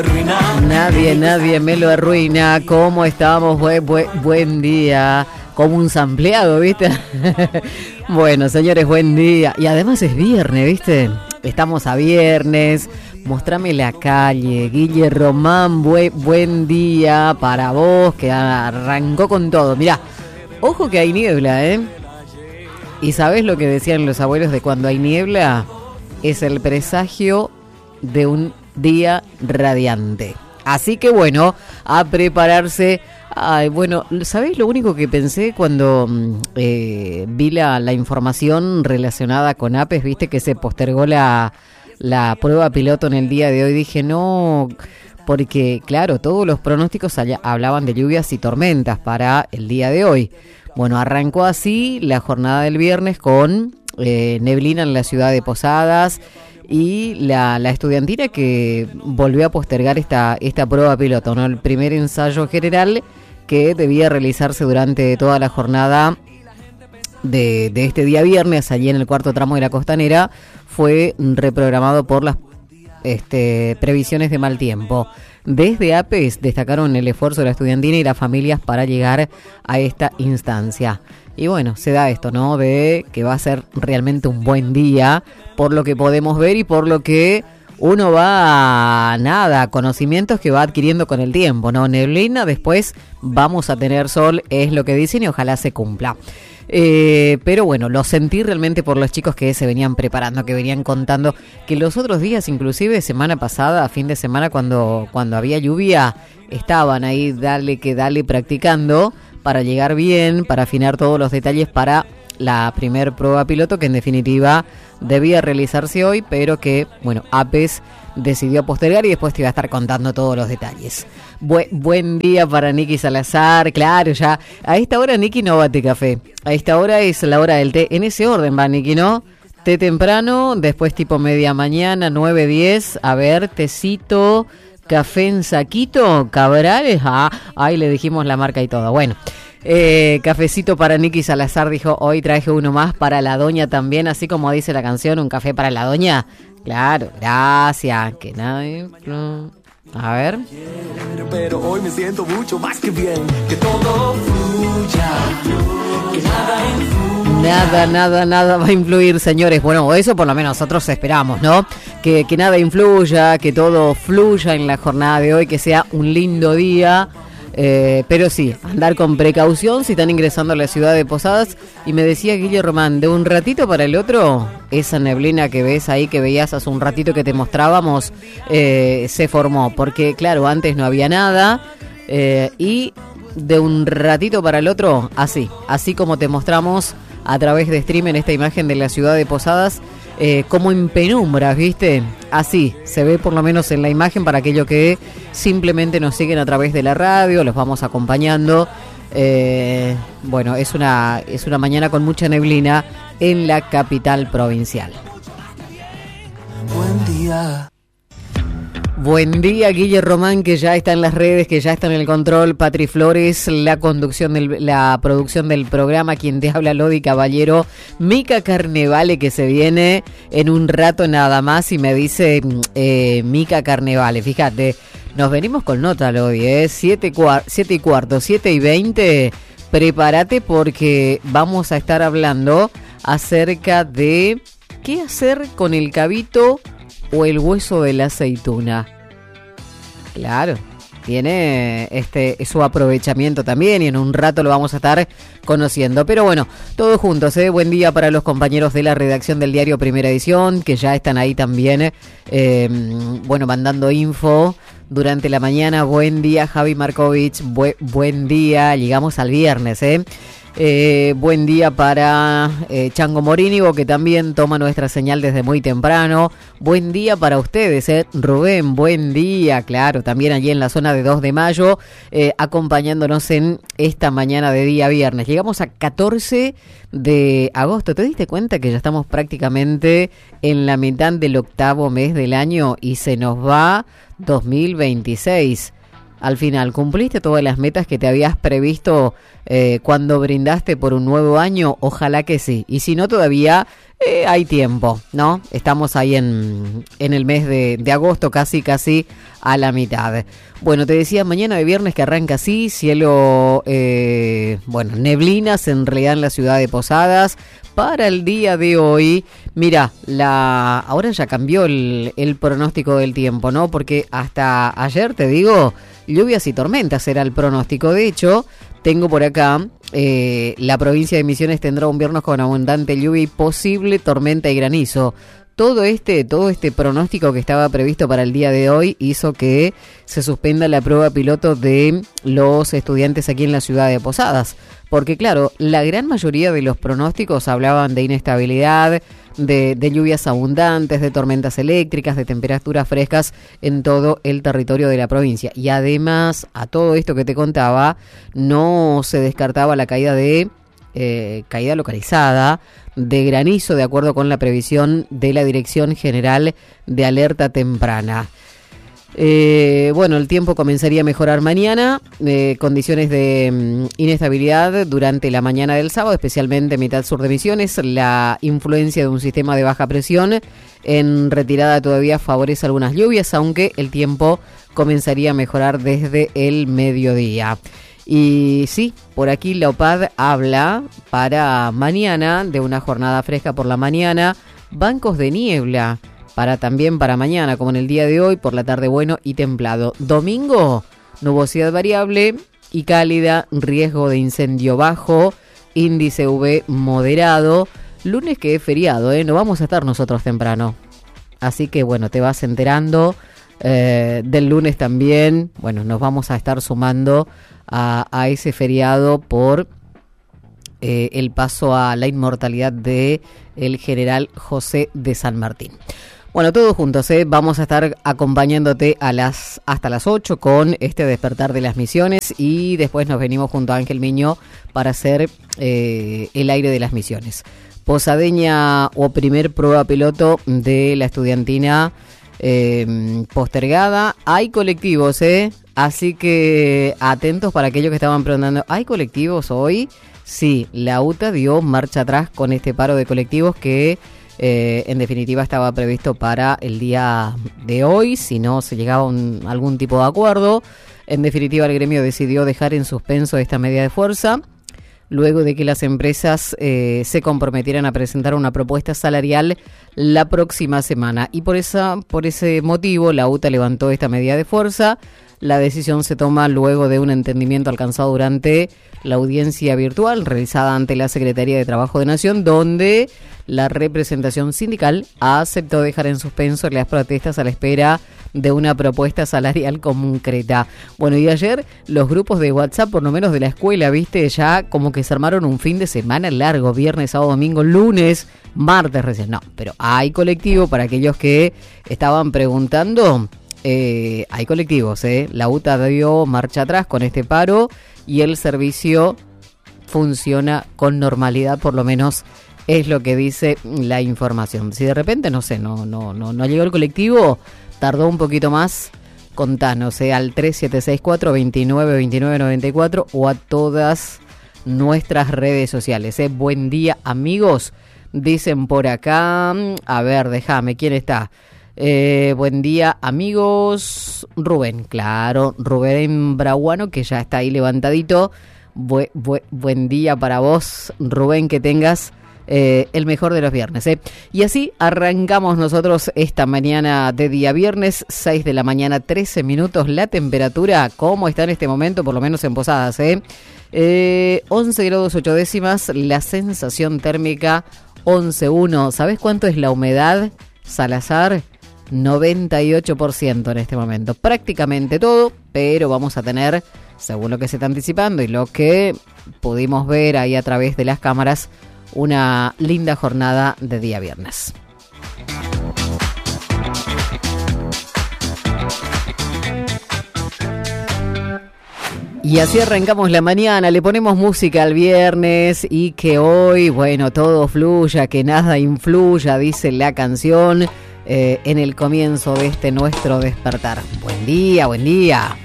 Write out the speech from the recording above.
Nadie me lo arruina. ¿Cómo estamos? Buen día. Como un sampleado, ¿viste? Bueno, señores, buen día. Y además es viernes, ¿viste? Estamos a viernes. Mostrame la calle. Guille Román, buen día para vos, que arrancó con todo. Mirá, ojo que hay niebla, ¿eh? ¿Y sabés lo que decían los abuelos de cuando hay niebla? Es el presagio de un día radiante. Así que bueno, a prepararse. Ay, bueno, ¿sabés lo único que pensé cuando vi la información relacionada con APES? Viste que se postergó la prueba piloto en el día de hoy. Dije, no, porque claro, todos los pronósticos hablaban de lluvias y tormentas para el día de hoy. Bueno, arrancó así la jornada del viernes con neblina en la ciudad de Posadas y la estudiantina que volvió a postergar esta prueba piloto, ¿no? El primer ensayo general que debía realizarse durante toda la jornada de este día viernes, allí en el cuarto tramo de la costanera, fue reprogramado por las previsiones de mal tiempo. Desde APES destacaron el esfuerzo de la estudiantina y las familias para llegar a esta instancia. Y bueno, se da esto, ¿no? De que va a ser realmente un buen día, por lo que podemos ver y por lo que uno va conocimientos que va adquiriendo con el tiempo, ¿no? Neblina, después vamos a tener sol, es lo que dicen y ojalá se cumpla. Pero bueno, lo sentí realmente por los chicos que se venían preparando, que venían contando que los otros días, inclusive semana pasada, fin de semana, cuando había lluvia, estaban ahí dale practicando para llegar bien, para afinar todos los detalles para la primer prueba piloto, que en definitiva debía realizarse hoy, pero que, bueno, APES decidió postergar y después te iba a estar contando todos los detalles. Buen día para Nicky Salazar, claro, ya a esta hora Nicky no bate café, a esta hora es la hora del té, en ese orden va Nicky, ¿no? Té temprano, después tipo media mañana, 9, 10, a ver, tecito, café en saquito, Cabrales, ahí le dijimos la marca y todo, bueno. Cafecito para Nicky Salazar, dijo, hoy traje uno más para la doña también, así como dice la canción, un café para la doña. Claro, gracias, que nadie... A ver. Pero hoy me siento mucho más que bien, que todo fluya, que nada va a influir, señores. Bueno, eso por lo menos nosotros esperamos, ¿no? Que nada influya, que todo fluya en la jornada de hoy, que sea un lindo día. Pero sí, andar con precaución si están ingresando a la ciudad de Posadas. Y me decía Guille Román, de un ratito para el otro, esa neblina que ves ahí, que veías hace un ratito que te mostrábamos, se formó, porque claro, antes no había nada, y de un ratito para el otro, así como te mostramos a través de stream en esta imagen de la ciudad de Posadas, como en penumbras, ¿viste? Así se ve por lo menos en la imagen para aquellos que simplemente nos siguen a través de la radio, los vamos acompañando. Bueno, es una mañana con mucha neblina en la capital provincial. Buen día. Buen día, Guille Román, que ya está en las redes, que ya está en el control. Patri Flores, la producción del programa. Quien te habla, Lodi Caballero. Mica Carnevale, que se viene en un rato nada más. Y me dice Mica Carnevale. Fíjate, nos venimos con nota, Lodi, 7:15, 7:20. Prepárate porque vamos a estar hablando acerca de qué hacer con el cabito o el hueso de la aceituna. Claro, tiene su aprovechamiento también y en un rato lo vamos a estar conociendo. Pero bueno, todos juntos, buen día para los compañeros de la redacción del diario Primera Edición, que ya están ahí también, mandando info durante la mañana. Buen día, Javi Markovich, buen día, llegamos al viernes, buen día para Chango Morínigo, que también toma nuestra señal desde muy temprano. Buen día para ustedes, Rubén, buen día, claro, también allí en la zona de 2 de mayo, acompañándonos en esta mañana de día viernes. Llegamos a 14 de agosto. ¿Te diste cuenta que ya estamos prácticamente en la mitad del octavo mes del año y se nos va 2026? Al final, ¿cumpliste todas las metas que te habías previsto cuando brindaste por un nuevo año? Ojalá que sí. Y si no, todavía hay tiempo, ¿no? Estamos ahí en el mes de agosto, casi a la mitad. Bueno, te decía, mañana de viernes que arranca así, cielo, neblinas en realidad en la ciudad de Posadas. Para el día de hoy, mira, ahora ya cambió el pronóstico del tiempo, ¿no? Porque hasta ayer, te digo, lluvias y tormentas era el pronóstico. De hecho, tengo por acá, la provincia de Misiones tendrá un viernes con abundante lluvia y posible tormenta y granizo. Todo este pronóstico que estaba previsto para el día de hoy hizo que se suspenda la prueba piloto de los estudiantes aquí en la ciudad de Posadas. Porque claro, la gran mayoría de los pronósticos hablaban de inestabilidad, de lluvias abundantes, de tormentas eléctricas, de temperaturas frescas en todo el territorio de la provincia. Y además, a todo esto que te contaba, no se descartaba la caída localizada de granizo, de acuerdo con la previsión de la Dirección General de Alerta Temprana. El tiempo comenzaría a mejorar mañana, condiciones de inestabilidad durante la mañana del sábado, especialmente en mitad sur de Misiones. La influencia de un sistema de baja presión en retirada todavía favorece algunas lluvias, aunque el tiempo comenzaría a mejorar desde el mediodía. Y sí, por aquí la OPAD habla para mañana de una jornada fresca por la mañana, bancos de niebla también para mañana, como en el día de hoy, por la tarde bueno y templado. Domingo, nubosidad variable y cálida, riesgo de incendio bajo, índice UV moderado. Lunes que es feriado, no vamos a estar nosotros temprano. Así que bueno, te vas enterando del lunes también. Bueno, nos vamos a estar sumando a ese feriado por el paso a la inmortalidad de el general José de San Martín. Bueno, todos juntos, vamos a estar acompañándote hasta las 8 con este despertar de las Misiones y después nos venimos junto a Ángel Miño para hacer el aire de las Misiones. Posadeña o primer prueba piloto de la estudiantina postergada. Hay colectivos, así que atentos para aquellos que estaban preguntando, ¿hay colectivos hoy? Sí, la UTA dio marcha atrás con este paro de colectivos que en definitiva estaba previsto para el día de hoy, si no se llegaba a algún tipo de acuerdo. En definitiva, el gremio decidió dejar en suspenso esta medida de fuerza, luego de que las empresas se comprometieran a presentar una propuesta salarial la próxima semana. Y por ese motivo, la UTA levantó esta medida de fuerza. La decisión se toma luego de un entendimiento alcanzado durante la audiencia virtual realizada ante la Secretaría de Trabajo de Nación, donde la representación sindical aceptó dejar en suspenso las protestas a la espera de una propuesta salarial concreta. Bueno, y ayer los grupos de WhatsApp, por lo menos de la escuela, viste, ya como que se armaron un fin de semana largo, viernes, sábado, domingo, lunes, martes recién. No, pero hay colectivo para aquellos que estaban preguntando. Hay colectivos, la UTA dio marcha atrás con este paro y el servicio funciona con normalidad, por lo menos es lo que dice la información. Si de repente, no llegó el colectivo, tardó un poquito más, contanos, al 3764 292994 o a todas nuestras redes sociales. Buen día, amigos, dicen por acá. A ver, déjame, ¿quién está? Buen día, amigos. Rubén, claro, Rubén Braguano, que ya está ahí levantadito. Buen día para vos, Rubén, que tengas el mejor de los viernes. Y así arrancamos nosotros esta mañana de día viernes, 6 de la mañana, 13 minutos. La temperatura, ¿cómo está en este momento? Por lo menos en Posadas, 11 grados 8 décimas, la sensación térmica 11,1. ¿Sabés cuánto es la humedad, Salazar? 98% en este momento, prácticamente todo, pero vamos a tener, según lo que se está anticipando y lo que pudimos ver ahí a través de las cámaras, una linda jornada de día viernes. Y así arrancamos la mañana, le ponemos música al viernes y que hoy, bueno, todo fluya, que nada influya, dice la canción. En el comienzo de este nuestro despertar. Buen día, buen día.